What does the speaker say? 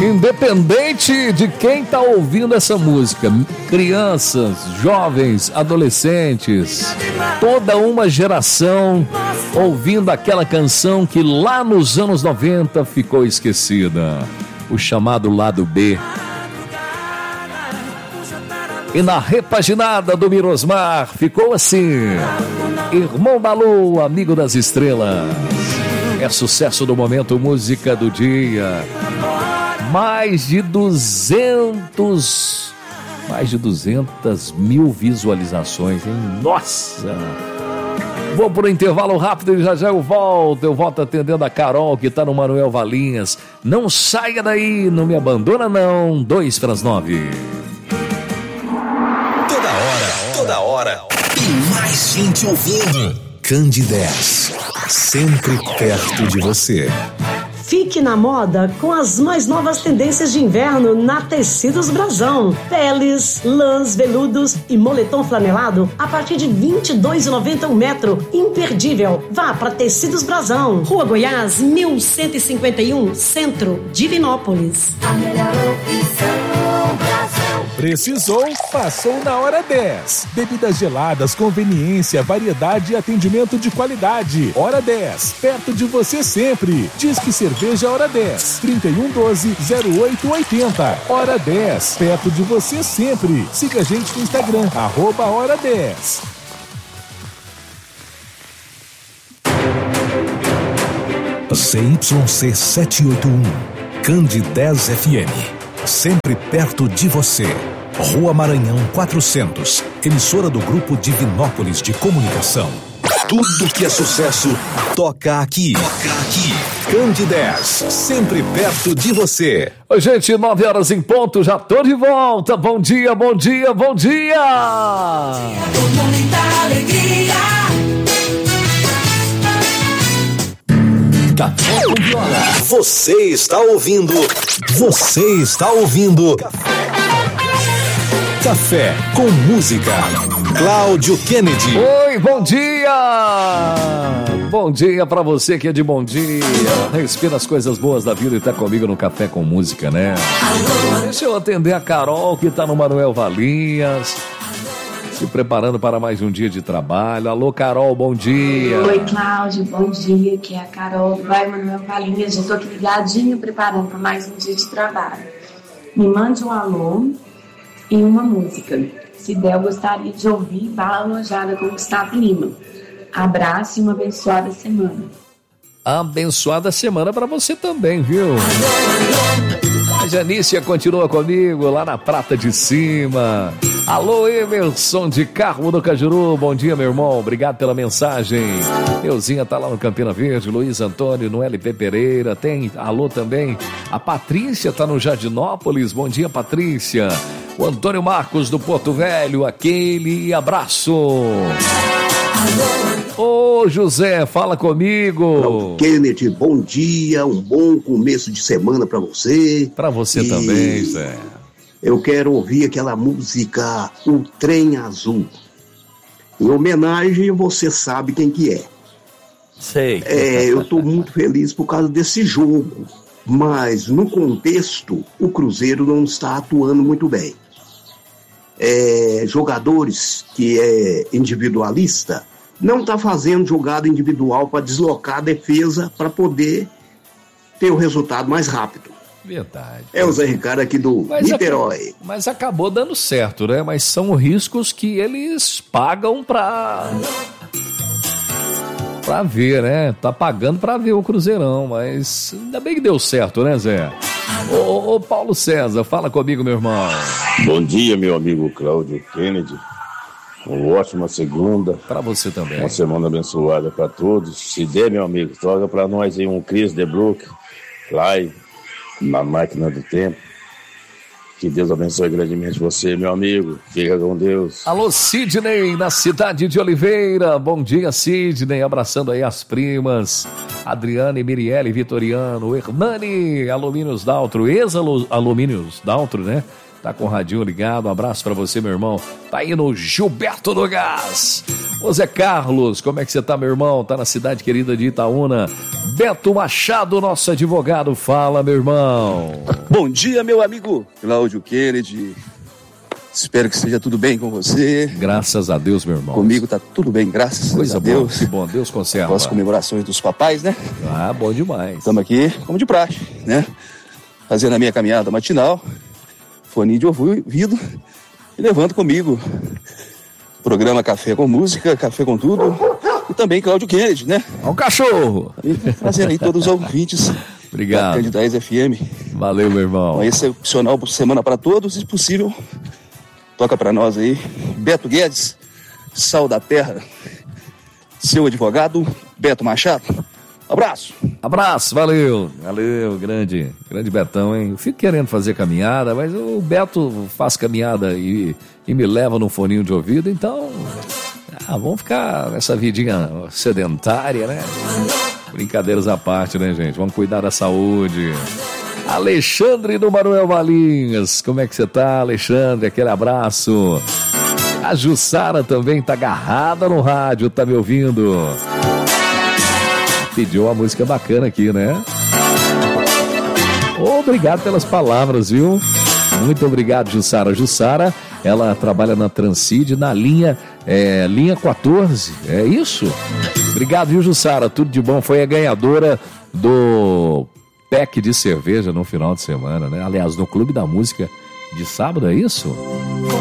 Independente de quem tá ouvindo essa música, crianças, jovens, adolescentes, toda uma geração ouvindo aquela canção que lá nos anos 90 ficou esquecida, o chamado lado B. E na repaginada do Mirosmar ficou assim: Irmão Balu, amigo das estrelas. É sucesso do momento, música do dia. Mais de 200 mil visualizações, hein? Nossa! Vou pro intervalo rápido e já eu volto. Eu volto atendendo a Carol, que tá no Manuel Valinhas. Não saia daí, não me abandona não. 8:50. Toda hora. Tem mais gente ouvindo. Candidez, sempre perto de você. Fique na moda com as mais novas tendências de inverno na Tecidos Brasão. Peles, lãs, veludos e moletom flanelado a partir de R$ 22,90 um metro. Imperdível. Vá para Tecidos Brasão. Rua Goiás, 1151, Centro, Divinópolis. A melhor opção, Brasão. Precisou? Passou na Hora 10. Bebidas geladas, conveniência, variedade e atendimento de qualidade. Hora 10, perto de você sempre. Disque Cerveja Hora 10, 3112-0880. Hora 10, perto de você sempre. Siga a gente no Instagram, @Hora 10. ZYC 781, Candidez FM. Sempre perto de você. Rua Maranhão 400, emissora do Grupo Divinópolis de Comunicação. Tudo que é sucesso, toca aqui. Candidez, sempre perto de você. Oi, gente, 9h em ponto, já tô de volta. Bom dia, bom dia, bom dia! Muita alegria. Café com Viola. Você está ouvindo Café com Música. Cláudio Kennedy. Oi, bom dia! Bom dia pra você que é de bom dia. Respira as coisas boas da vida e tá comigo no Café com Música, né? Deixa eu atender a Carol, que tá no Manuel Valinhas, se preparando para mais um dia de trabalho. Alô, Carol, bom dia. Oi, Cláudio, bom dia. Aqui é a Carol do bairro Manuel Valinhas. Já estou aqui ligadinho, preparando para mais um dia de trabalho. Me mande um alô e uma música. Se der, eu gostaria de ouvir Bala Alojada com Gustavo Lima. Abraço e uma abençoada semana. Abençoada semana para você também, viu? A Janícia continua comigo lá na Prata de Cima. Alô, Emerson de Carmo do Cajuru. Bom dia, meu irmão. Obrigado pela mensagem. Euzinha tá lá no Campina Verde. Luiz Antônio no LP Pereira. Tem alô também. A Patrícia tá no Jardinópolis. Bom dia, Patrícia. O Antônio Marcos do Porto Velho. Aquele abraço. Ô, José, fala comigo. Kennedy, bom dia, um bom começo de semana pra você. Pra você também, Zé. Eu quero ouvir aquela música O Trem Azul. Em homenagem, você sabe quem que é. Sei. Eu tô muito feliz por causa desse jogo, mas no contexto, o Cruzeiro não está atuando muito bem. Jogadores que é individualista não está fazendo jogada individual para deslocar a defesa para poder ter o resultado mais rápido. Verdade. É o Zé Ricardo aqui do Niterói. Mas acabou dando certo, né? Mas são riscos que eles pagam pra ver, né? Tá pagando pra ver o Cruzeirão, mas ainda bem que deu certo, né, Zé? Ô Paulo César, fala comigo, meu irmão. Bom dia, meu amigo Cláudio Kennedy. Uma ótima segunda. Pra você também. Uma semana abençoada pra todos. Se der, meu amigo, toca pra nós aí um Chris de Brook live na máquina do tempo. Que Deus abençoe grandemente você, meu amigo. Fica com Deus. Alô, Sidney, na cidade de Oliveira. Bom dia, Sidney. Abraçando aí as primas. Adriane, Mirielle, Vitoriano, Hernani, Alumínios Daltro, ex-Alumínios Daltro, né? Tá com o radinho ligado. Um abraço pra você, meu irmão. Tá aí no Gilberto do Gás. Ô Zé Carlos, como é que você tá, meu irmão? Tá na cidade querida de Itaúna. Beto Machado, nosso advogado, fala, meu irmão. Bom dia, meu amigo Cláudio Kennedy. Espero que esteja tudo bem com você. Graças a Deus, meu irmão. Comigo tá tudo bem, graças a Deus. Que bom, Deus conserva. As comemorações dos papais, né? Ah, bom demais. Estamos aqui, como de praxe, né? Fazendo a minha caminhada matinal, foninho de ouvido e levando comigo programa Café com Música, Café com Tudo e também Cláudio Kennedy, né? Olha o cachorro! Fazendo aí todos os ouvintes. Obrigado. Da 10 FM. Valeu, meu irmão. Uma excepcional semana para todos e, se possível, toca para nós aí, Beto Guedes, Sal da Terra, seu advogado, Beto Machado. Abraço. Abraço, valeu, grande Betão, hein? Eu fico querendo fazer caminhada, mas o Beto faz caminhada e me leva num foninho de ouvido, então vamos ficar nessa vidinha sedentária, né? Brincadeiras à parte, né, gente? Vamos cuidar da saúde. Alexandre do Manuel Valinhas, como é que você tá, Alexandre? Aquele abraço. A Jussara também tá agarrada no rádio, tá me ouvindo? Pediu uma música bacana aqui, né? Obrigado pelas palavras, viu? Muito obrigado, Jussara. Jussara, ela trabalha na Transcid, na linha 14, é isso? Obrigado, viu, Jussara? Tudo de bom. Foi a ganhadora do pack de cerveja no final de semana, né? Aliás, no Clube da Música de sábado, é isso?